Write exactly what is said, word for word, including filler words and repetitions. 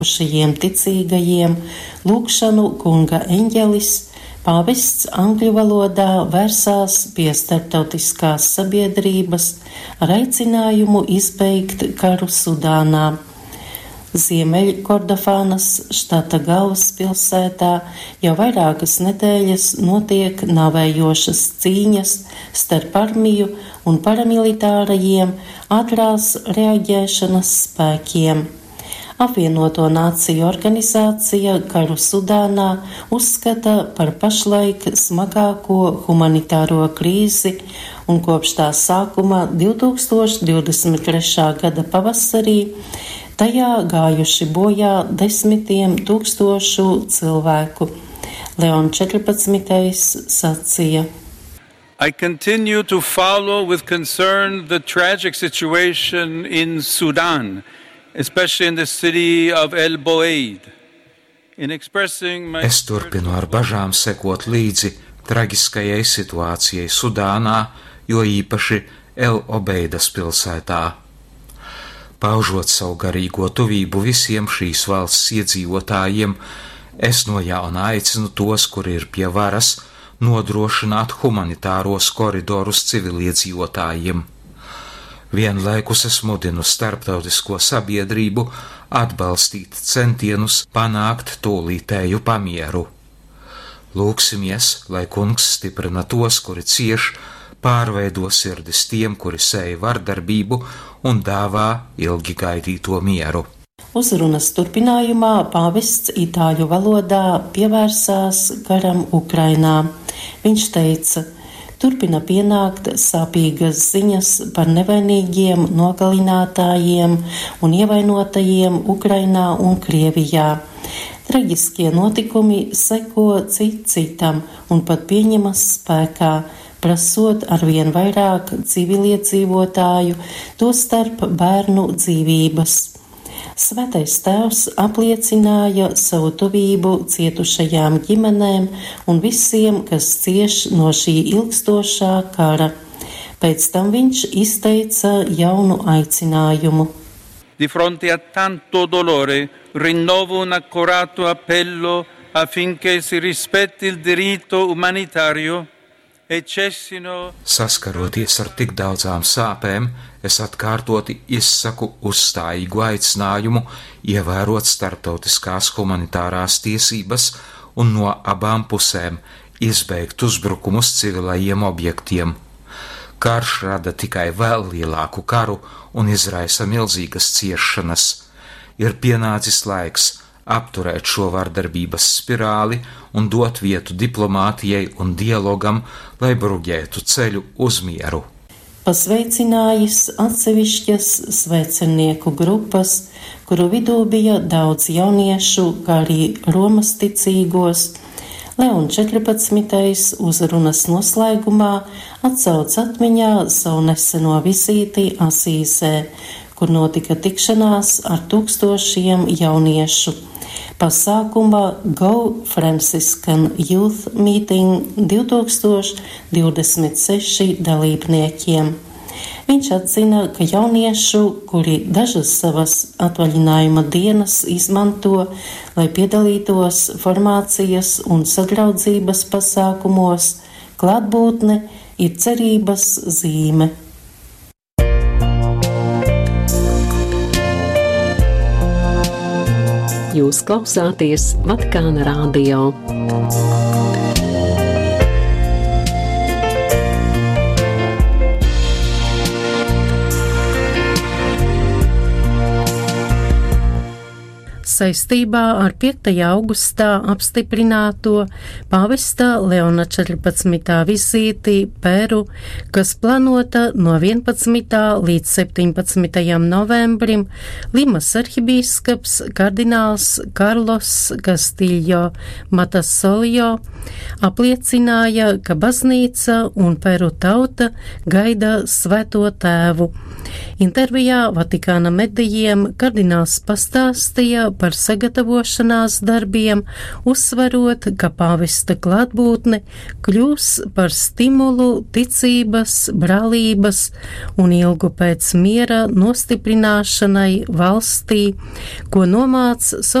šajiem ticīgajiem lūgšanu kunga eņģelis, pāvests angļu valodā vērsās pie starptautiskās sabiedrības ar aicinājumu izbeigt karu Sudānā. Ziemeļkordofānas štata galvaspilsētā jau vairākas nedēļas notiek nāvējošas cīņas starp armiju un paramilitārajiem ātrās reaģēšanas spēkiem. Apvienoto Nāciju organizācija karu Sudānā uzskata par pašlaik smagāko humanitāro krīzi un kopš tā sākuma divtūkstoš divdesmit trešā gada pavasarī tajā gājuši bojā desmitiem tūkstošu cilvēku. Leons četrpadsmitais sacīja. I continue to follow with concern the tragic situation in Sudan, especially in the city of El Boeid. In expressing my Es turpinu ar bažām sekot līdzi traģiskajai situācijai Sudānā, jo īpaši El Obeidas pilsētā. Paužot savu garīgo tuvību visiem šīs valsts iedzīvotājiem, es no jauna aicinu tos, kuri ir pie varas, nodrošināt humanitāros koridorus civiliedzīvotājiem. Vienlaikus es mudinu starptautisko sabiedrību atbalstīt centienus panākt tūlītēju pamieru. Lūksimies, lai kungs stiprina tos, kuri cieš, pārveido sirdis tiem, kuri sēja vardarbību un dāvā ilgi gaidīto mieru. Uzrunas turpinājumā pāvests itāļu valodā pievērsās karam Ukrainā. Viņš teica, turpina pienākt sāpīgas ziņas par nevainīgiem nogalinātājiem un ievainotajiem Ukrainā un Krievijā. Traģiskie notikumi seko cit citam un pat pieņemas spēkā, prasot arvien vairāk civiliedzīvotāju, tostarp bērnu dzīvības. Svētais tēvs apliecināja savu tuvību cietušajām ģimenēm un visiem, kas cieš no šī ilgstošā kara. Pēc tam viņš izteica jaunu aicinājumu. Di fronte a tanto dolore, rinnovo un accorato appello affinché si rispetti il diritto umanitario. Saskaroties ar tik daudzām sāpēm, es atkārtoti izsaku uzstājīgu aicinājumu ievērot starptautiskās humanitārās tiesības un no abām pusēm izbeigt uzbrukumus civilajiem objektiem. Karš rada tikai vēl lielāku karu un izraisa milzīgas ciešanas. Ir pienācis laiks apturēt šo vardarbības spirāli un dot vietu diplomātijai un dialogam, lai bruģētu ceļu uz mieru. Pasveicinājis atsevišķas svecenieku grupas, kuru vidū bija daudz jauniešu, kā arī Romas ticīgos. Leons četrpadsmitais uzrunas noslēgumā atsauc atmiņā savu neseno vizīti Asīzē, kur notika tikšanās ar tūkstošiem jauniešu. Pasākuma Go Franciscan Youth Meeting divtūkstoš divdesmit seši dalībniekiem. Viņš atzina, ka jauniešu, kuri dažas savas atvaļinājuma dienas izmanto, lai piedalītos formācijas un sadraudzības pasākumos, klātbūtne ir cerības zīme. Jūs klausāties Vatikāna radio. Saistībā ar piektajā augustā apstiprināto pāvesta Leona četrpadsmitā vizīti Peru, kas plānota no vienpadsmitā līdz septiņpadsmitajam novembrim, Limas arhibīskaps kardināls Karlos Castillo Matasolio apliecināja, ka baznīca un Peru tauta gaida Svēto Tēvu. Intervijā Vatikāna medijiem kardināls pastāstīja par sagatavošanās darbiem, uzsverot, ka pāvesta klātbūtne kļūs par stimulu ticības, brālības un ilgu pēc miera nostiprināšanai valstī, ko nomāc